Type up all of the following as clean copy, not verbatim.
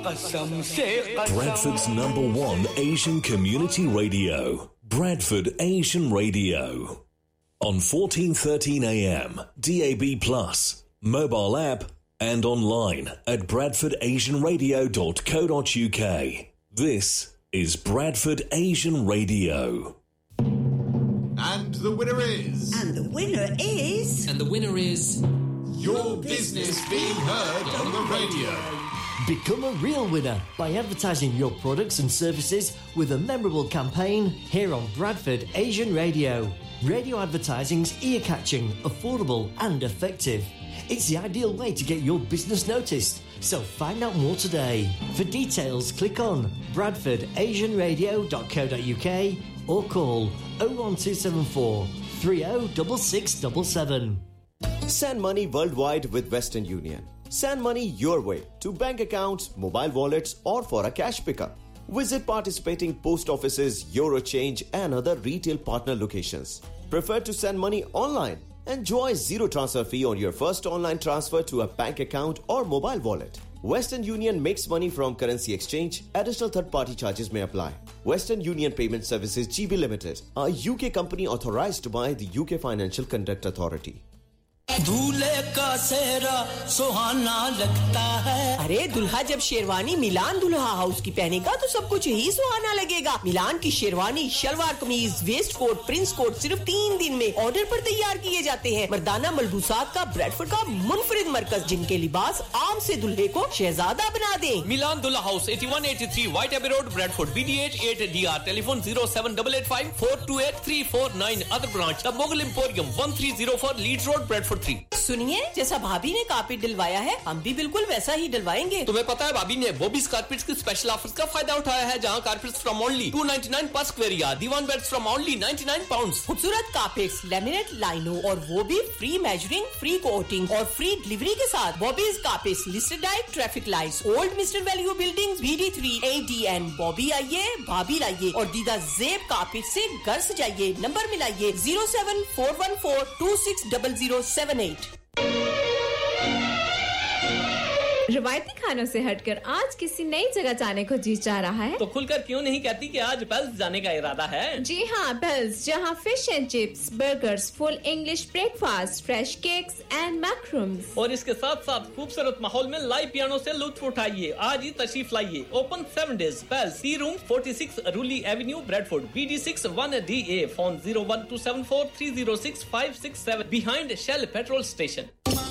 कसम से Bradford's #1 Asian community radio, Bradford Asian Radio. On 1413 AM, DAB+, mobile app and online at bradfordasianradio.co.uk. This is Bradford Asian Radio. And the winner is... And the winner is... And the winner is... Your business being heard on the radio. Become a real winner by advertising your products and services with a memorable campaign here on Bradford Asian Radio. Radio advertising's ear-catching, affordable and effective. It's the ideal way to get your business noticed. So find out more today. For details, click on bradfordasianradio.co.uk or call 01274 306677. Send money worldwide with Western Union. Send money your way to bank accounts, mobile wallets or for a cash pickup. Visit participating post offices, Eurochange and other retail partner locations. Prefer to send money online? Enjoy zero transfer fee on your first online transfer to a bank account or mobile wallet. Western Union makes money from currency exchange. Additional third-party charges may apply. Western Union Payment Services GB Limited, a UK company authorized by the UK Financial Conduct Authority. दूल्हे का सेहरा सुहाना लगता है। अरे दुल्हा जब शेरवानी मिलान दुल्हा house की पहनेगा तो सब कुछ ही सुहाना लगेगा। मिलान की शेरवानी, शलवार कमीज, वेस्ट कोट, प्रिंस कोट सिर्फ 3 दिन में ऑर्डर पर तैयार किए जाते हैं। मर्दाना मलबूसात का ब्रैडफोर्ड का मुनफरिद मरकज, जिनके लिबास आम से दुल्हे को शहजादा बना दे। मिलान दुल्हा house 8183 white AB road, Bradford, BD8 8DR, telephone 07885 428 349। Other branch the Mughal emporium 1304 Leeds road, Bradford 3। सुनिए, जैसा भाभी ने कारपेट डलवाया है हम भी बिल्कुल वैसा ही डलवाएंगे। तुम्हें पता है भाभी ने बॉबीज कारपेट्स की स्पेशल ऑफर्स का फायदा उठाया है, जहां कारपेट्स फ्रॉम ओनली 299 पर square yard, Diwan beds from only 99 pounds. खूबसूरत कारपेट्स, लैमिनेट लाइनों और वो भी फ्री मेजरिंग, फ्री कोटिंग और फ्री डिलीवरी के साथ। Bobby's carpets listed at traffic lights, old mister value buildings, BD3 ADN। Bobby आइए, भाभी लाइए और दीदा जेब कारपेट से घर सजाइए। नंबर मिलाइए 07414260078। रवायती खानों से हटकर आज किसी नई जगह जाने को जी चाह रहा है तो खुलकर क्यों नहीं कहती कि आज पेल्स जाने का इरादा है। जी हाँ, पेल्स, जहाँ fish and chips, burgers, full English breakfast, fresh cakes and मैक्रूम्स और इसके साथ साथ खूबसूरत माहौल में लाइव पियानो से लुत्फ उठाइए। आज ही तशरीफ लाइए। Open 7 days। Pails, C room 46 रूली Avenue, Bradford, BD6 1DA। Phone 01274 306 567 behind shell petrol station.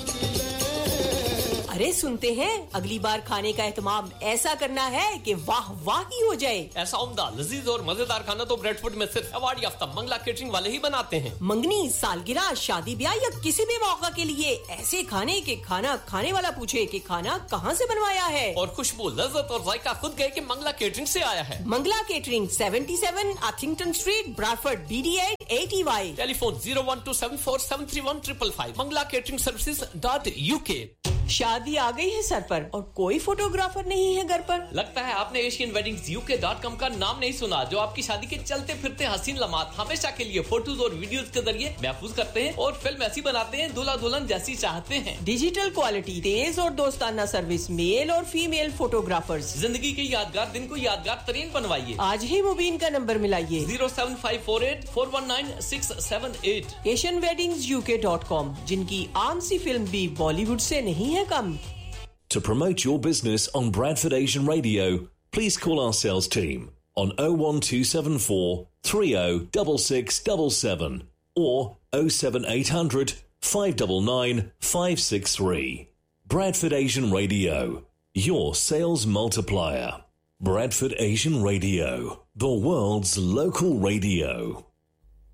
अरे सुनते हैं, अगली बार खाने का एहतमाम ऐसा करना है कि वाह वाह ही हो जाए। ऐसा उम्दा, लजीज और मजेदार खाना तो ब्रैडफोर्ड में सिर्फ अवार्ड याफ्ता मंगला केटरिंग वाले ही बनाते हैं। मंगनी, सालगिरह, शादी ब्याह या किसी भी मौका के लिए ऐसे खाने के खाना खाने वाला पूछे कि खाना कहाँ से बनवाया है और खुशबू, लज्जत और जायका खुद गए कि मंगला केटरिंग से आया है। Mangla catering 77 अथिंगटन street, Bradford, BD8 80Y। Telephone 01274731555। Mangla catering सर्विसेज.UK। शादी आ गई है सर पर और कोई फोटोग्राफर नहीं है घर पर। लगता है आपने AsianWeddingsUK.com का नाम नहीं सुना, जो आपकी शादी के चलते फिरते हसीन लम्हात हमेशा के लिए फोटोज और वीडियोज के जरिए महफूज करते हैं और फिल्म ऐसी बनाते हैं दूल्हा दुल्हन जैसी चाहते हैं। डिजिटल क्वालिटी, तेज और दोस्ताना सर्विस, मेल और फीमेल फोटोग्राफर्स। जिंदगी के यादगार दिन को यादगार तरीन बनवाइए। आज ही मुबीन का नंबर मिलाइए 07548419678। AsianWeddingsUK.com, जिनकी आम सी फिल्म भी बॉलीवुड से नहीं है कम। To promote your business on Bradford Asian Radio, please call our sales team on 01274 306677 or 07800 599 563. Bradford Asian Radio, your sales multiplier. Bradford Asian Radio, the world's local radio.